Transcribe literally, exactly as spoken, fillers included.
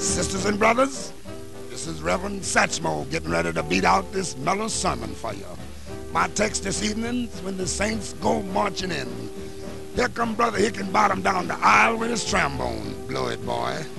Sisters and brothers, this is Reverend Satchmo getting ready to beat out this mellow sermon for you. My text this evening is when the saints go marching in. Here come Brother Hickenbottom down the aisle with his trombone. Blow it, boy.